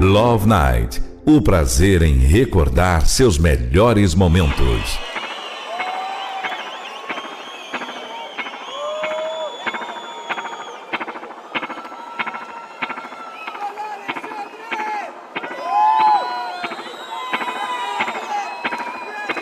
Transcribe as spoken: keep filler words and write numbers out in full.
Love Night, o prazer em recordar seus melhores momentos.